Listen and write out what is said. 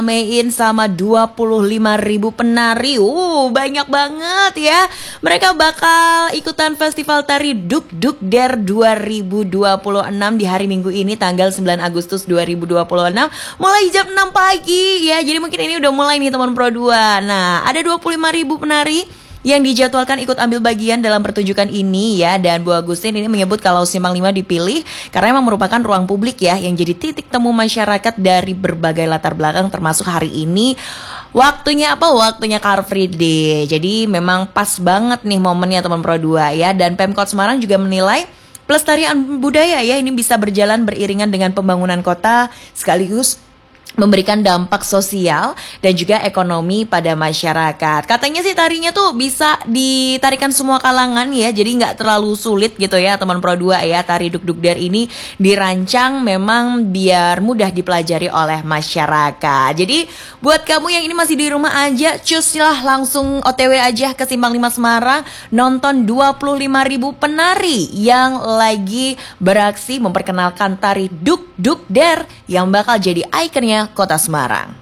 Main sama 25.000 penari. Banyak banget ya. Mereka bakal ikutan festival tari Duk Duk Der 2026 di hari Minggu ini tanggal 9 Agustus 2026 mulai jam 6 pagi ya. Jadi mungkin ini udah mulai nih teman Pro 2. Nah, ada 25.000 penari yang dijadwalkan ikut ambil bagian dalam pertunjukan ini ya. Dan Bu Agustin ini menyebut kalau Simpang 5 dipilih karena memang merupakan ruang publik ya, yang jadi titik temu masyarakat dari berbagai latar belakang, termasuk hari ini waktunya apa? Waktunya Car Free Day. Jadi memang pas banget nih momennya teman Pro 2 ya. Dan Pemkot Semarang juga menilai pelestarian budaya ya ini bisa berjalan beriringan dengan pembangunan kota sekaligus memberikan dampak sosial dan juga ekonomi pada masyarakat. Katanya sih tarinya tuh bisa ditarikan semua kalangan ya, jadi nggak terlalu sulit gitu ya teman Pro 2 ya. Tari Duk Duk Der ini dirancang memang biar mudah dipelajari oleh masyarakat. Jadi buat kamu yang ini masih di rumah aja, cus lah langsung OTW aja ke Simpang 5 Semarang, nonton 25.000 penari yang lagi beraksi memperkenalkan tari Duk Duk Der yang bakal jadi ikonnya Kota Semarang.